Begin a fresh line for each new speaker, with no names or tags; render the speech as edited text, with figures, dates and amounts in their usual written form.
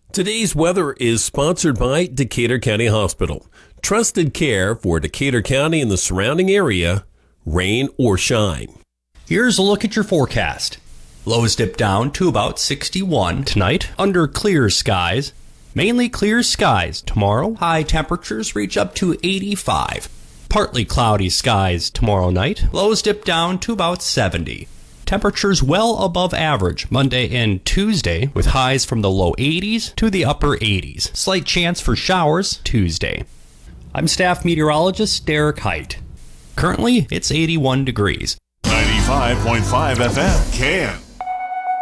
Today's weather is sponsored by Decatur County Hospital. Trusted care for Decatur County and the surrounding area, rain or shine.
Here's a look at your forecast. Lows dip down to about 61 tonight under clear skies. Mainly clear skies tomorrow. High temperatures reach up to 85. Partly cloudy skies tomorrow night. Lows dip down to about 70. Temperatures well above average Monday and Tuesday, with highs from the low 80s to the upper 80s. Slight chance for showers Tuesday. I'm staff meteorologist Derek Height. Currently, it's 81 degrees.
95.5 FM, Can.